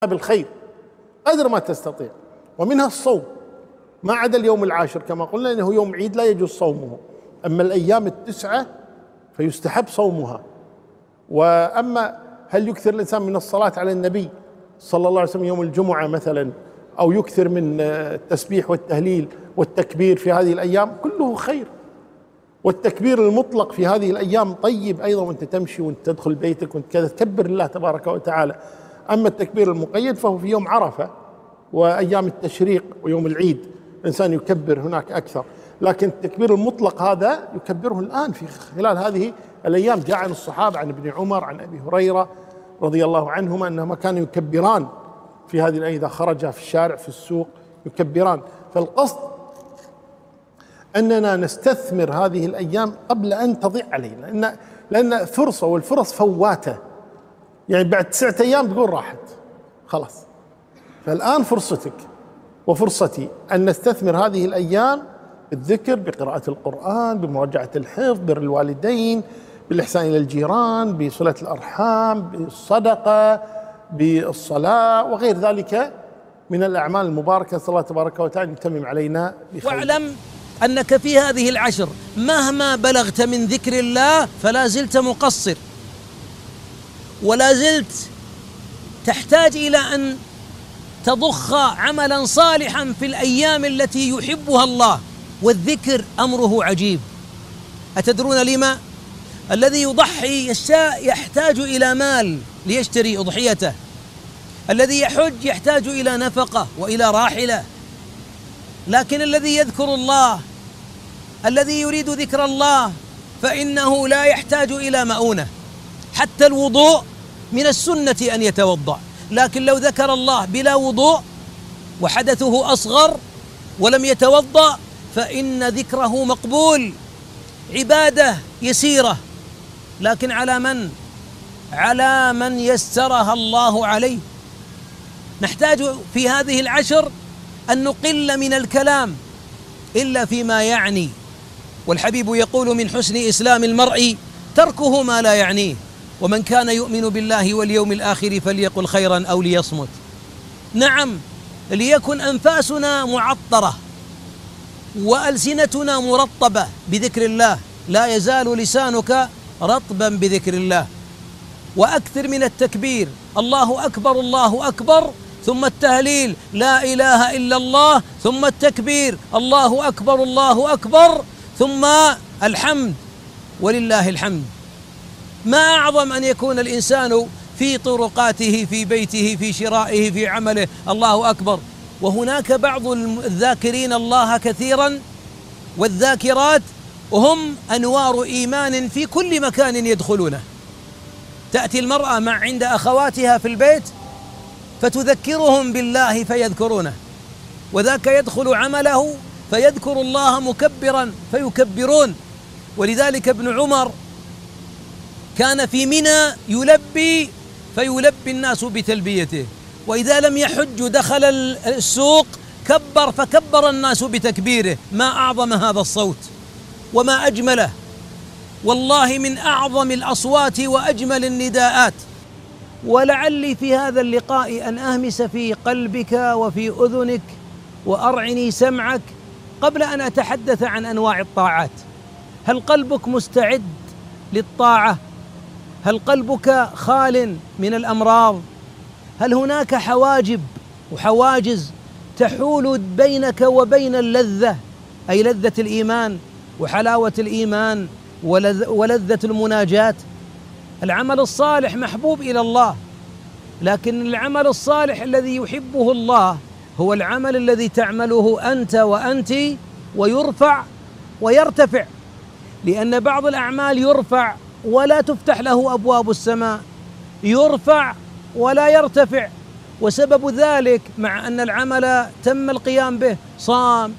بالخير قدر ما تستطيع، ومنها الصوم ما عدا اليوم العاشر كما قلنا انه يوم عيد لا يجوز صومه، اما الايام التسعه فيستحب صومها. واما هل يكثر الانسان من الصلاه على النبي صلى الله عليه وسلم يوم الجمعه مثلا، او يكثر من التسبيح والتهليل والتكبير في هذه الايام، كله خير. والتكبير المطلق في هذه الايام طيب ايضا، وانت تمشي وانت تدخل بيتك وانت كذا تكبر الله تبارك وتعالى. اما التكبير المقيد فهو في يوم عرفه وايام التشريق ويوم العيد الانسان يكبر هناك اكثر، لكن التكبير المطلق هذا يكبره الان في خلال هذه الايام. جاء عن الصحابه عن ابن عمر عن ابي هريره رضي الله عنهما انهما كانوا يكبران في هذه الايام، اذا خرجا في الشارع في السوق يكبران. فالقصد اننا نستثمر هذه الايام قبل ان تضيع علينا، لان فرصه، والفرص فواته، يعني بعد 9 ايام تقول راحت خلاص. فالان فرصتك وفرصتي ان نستثمر هذه الايام بالذكر، بقراءه القران، بمراجعه الحفظ، بر الوالدين، بالاحسان الى الجيران، بصله الارحام، بالصدقه، بالصلاه وغير ذلك من الاعمال المباركه. صلى الله تبارك وتعالى ان يتمم علينا بخير. واعلم أنك في هذه العشر مهما بلغت من ذكر الله فلا زلت مقصر، ولا زلت تحتاج إلى أن تضخ عملا صالحا في الأيام التي يحبها الله. والذكر أمره عجيب. أتدرون لما؟ الذي يضحي يحتاج إلى مال ليشتري أضحيته، الذي يحج يحتاج إلى نفقة وإلى راحلة، لكن الذي يذكر الله، الذي يريد ذكر الله، فإنه لا يحتاج إلى مؤونة. حتى الوضوء من السنة أن يتوضأ، لكن لو ذكر الله بلا وضوء وحدثه أصغر ولم يتوضأ فإن ذكره مقبول. عبادة يسيرة، لكن على من؟ على من يسرها الله عليه. نحتاج في هذه العشر أن نقل من الكلام إلا فيما يعني، والحبيب يقول من حسن إسلام المرء تركه ما لا يعنيه، ومن كان يؤمن بالله واليوم الآخر فليقل خيرا أو ليصمت. نعم، ليكن أنفاسنا معطرة وألسنتنا مرطبة بذكر الله، لا يزال لسانك رطبا بذكر الله. وأكثر من التكبير، الله أكبر الله أكبر، ثم التهليل لا إله إلا الله، ثم التكبير الله أكبر الله أكبر، ثم الحمد ولله الحمد. ما أعظم أن يكون الإنسان في طرقاته، في بيته، في شرائه، في عمله الله أكبر. وهناك بعض الذاكرين الله كثيرا والذاكرات هم أنوار إيمان في كل مكان يدخلونه. تأتي المرأة عند أخواتها في البيت فتذكرهم بالله فيذكرونه، وذاك يدخل عمله فيذكر الله مكبرا فيكبرون. ولذلك ابن عمر كان في منى يلبي فيلبي الناس بتلبيته، وإذا لم يحج دخل السوق كبر فكبر الناس بتكبيره. ما أعظم هذا الصوت وما أجمله، والله من أعظم الأصوات وأجمل النداءات. ولعلي في هذا اللقاء أن أهمس في قلبك وفي أذنك وأرعني سمعك قبل أن أتحدث عن أنواع الطاعات. هل قلبك مستعد للطاعة؟ هل قلبك خال من الأمراض؟ هل هناك حواجب وحواجز تحول بينك وبين اللذة، أي لذة الإيمان وحلاوة الإيمان ولذة المناجاة؟ العمل الصالح محبوب إلى الله، لكن العمل الصالح الذي يحبه الله هو العمل الذي تعمله أنت وأنت ويرفع ويرتفع، لأن بعض الأعمال يرفع ولا تفتح له أبواب السماء، يرفع ولا يرتفع. وسبب ذلك مع أن العمل تم القيام به، صام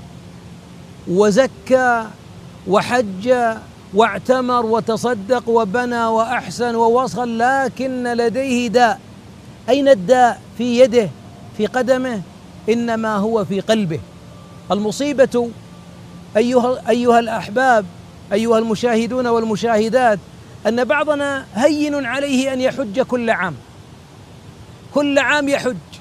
وزكى وحج واعتمر وتصدق وبنى وأحسن ووصل، لكن لديه داء. أين الداء؟ في يده، في قدمه، إنما هو في قلبه. المصيبة أيها الأحباب، أيها المشاهدون والمشاهدات، أن بعضنا هين عليه أن يحج كل عام، كل عام يحج